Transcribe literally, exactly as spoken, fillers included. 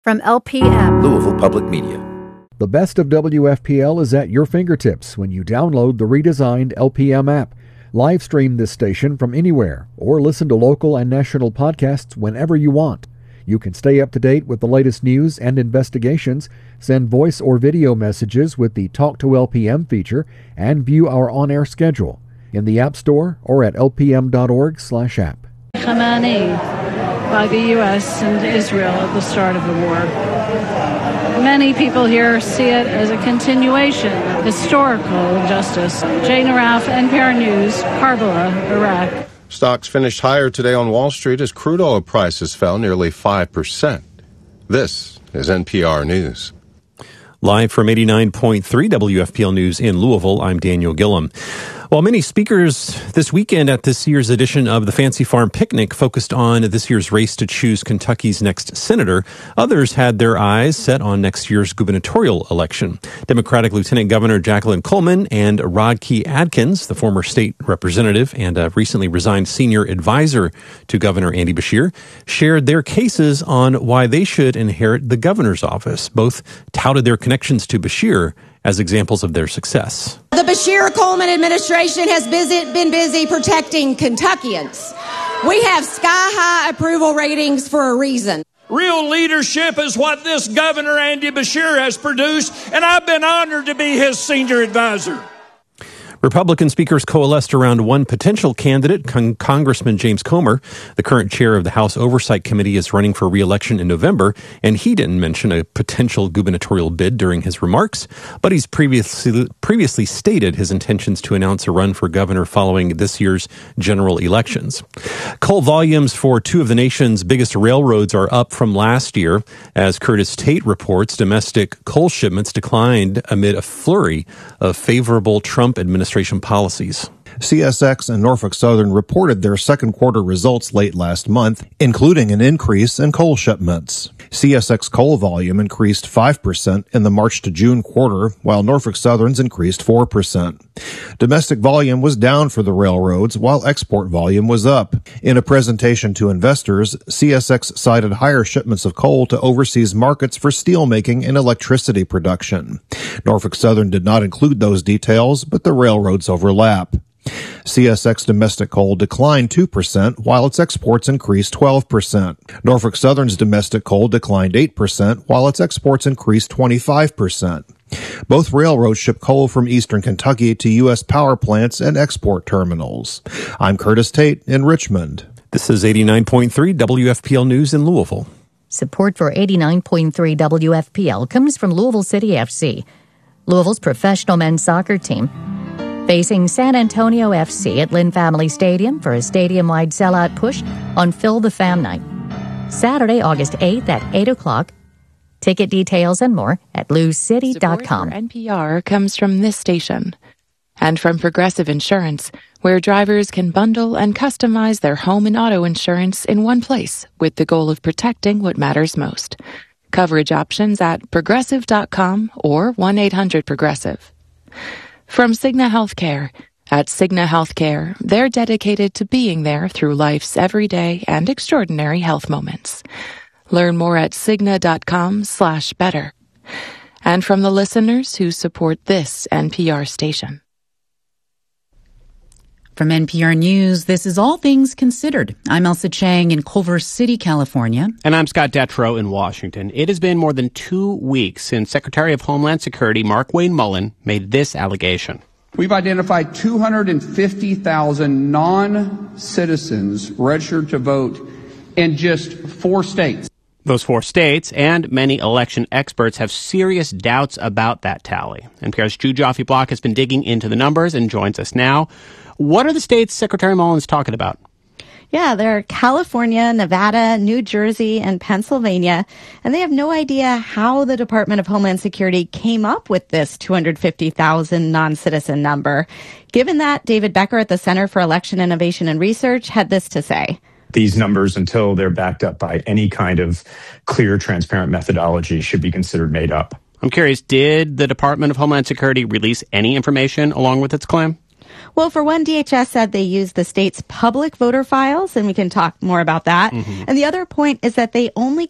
From L P M, Louisville Public Media. The best of W F P L is at your fingertips when you download the redesigned L P M app. Live stream this station from anywhere or listen to local and national podcasts whenever you want. You can stay up to date with the latest news and investigations, send voice or video messages with the Talk to L P M feature, and view our on-air schedule in the App Store or at l p m dot org slash app. Khamenei by the U S and Israel at the start of the war. Many people here see it as a continuation of historical injustice. Jane Araf, N P R News, Karbala, Iraq. Stocks finished higher today on Wall Street as crude oil prices fell nearly five percent. This is N P R News. Live from eighty-nine point three W F P L News in Louisville, I'm Daniel Gillum. While many speakers this weekend at this year's edition of the Fancy Farm Picnic focused on this year's race to choose Kentucky's next senator, others had their eyes set on next year's gubernatorial election. Democratic Lieutenant Governor Jacqueline Coleman and Rodkey Adkins, the former state representative and a recently resigned senior advisor to Governor Andy Beshear, shared their cases on why they should inherit the governor's office. Both touted their connections to Beshear as examples of their success. The Beshear-Coleman administration has busy, been busy protecting Kentuckians. We have sky-high approval ratings for a reason. Real leadership is what this Governor Andy Beshear has produced, and I've been honored to be his senior advisor. Republican speakers coalesced around one potential candidate, Con- Congressman James Comer. The current chair of the House Oversight Committee is running for re-election in November, and he didn't mention a potential gubernatorial bid during his remarks, but he's previously previously stated his intentions to announce a run for governor following this year's general elections. Coal volumes for two of the nation's biggest railroads are up from last year. As Curtis Tate reports, domestic coal shipments declined amid a flurry of favorable Trump administration policies. C S X and Norfolk Southern reported their second quarter results late last month, including an increase in coal shipments. C S X coal volume increased five percent in the March to June quarter, while Norfolk Southern's increased four percent. Domestic volume was down for the railroads, while export volume was up. In a presentation to investors, C S X cited higher shipments of coal to overseas markets for steelmaking and electricity production. Norfolk Southern did not include those details, but the railroads overlap. C S X domestic coal declined two percent, while its exports increased twelve percent. Norfolk Southern's domestic coal declined eight percent, while its exports increased twenty-five percent. Both railroads ship coal from eastern Kentucky to U S power plants and export terminals. I'm Curtis Tate in Richmond. This is eighty-nine point three W F P L News in Louisville. Support for eighty-nine point three W F P L comes from Louisville City F C, Louisville's professional men's soccer team, facing San Antonio F C at Lynn Family Stadium for a stadium-wide sellout push on Phil the Fan Night. Saturday, August eighth at eight o'clock. Ticket details and more at lou city dot com. Support for N P R comes from this station and from Progressive Insurance, where drivers can bundle and customize their home and auto insurance in one place with the goal of protecting what matters most. Coverage options at progressive dot com or one eight hundred progressive. From Cigna Healthcare. At Cigna Healthcare, they're dedicated to being there through life's everyday and extraordinary health moments. Learn more at cigna dot com slash better. And from the listeners who support this N P R station. From N P R News, this is All Things Considered. I'm Elsa Chang in Culver City, California. And I'm Scott Detrow in Washington. It has been more than two weeks since Secretary of Homeland Security Mark Wayne Mullen made this allegation. We've identified two hundred fifty thousand non-citizens registered to vote in just four states. Those four states and many election experts have serious doubts about that tally. N P R's Drew Joffe-Block has been digging into the numbers and joins us now. What are the states Secretary Mullen's talking about? Yeah, they're California, Nevada, New Jersey, and Pennsylvania, and they have no idea how the Department of Homeland Security came up with this two hundred fifty thousand non-citizen number. Given that, David Becker at the Center for Election Innovation and Research had this to say. These numbers, until they're backed up by any kind of clear, transparent methodology, should be considered made up. I'm curious, did the Department of Homeland Security release any information along with its claim? Well, for one, D H S said they used the state's public voter files, and we can talk more about that. Mm-hmm. And the other point is that they only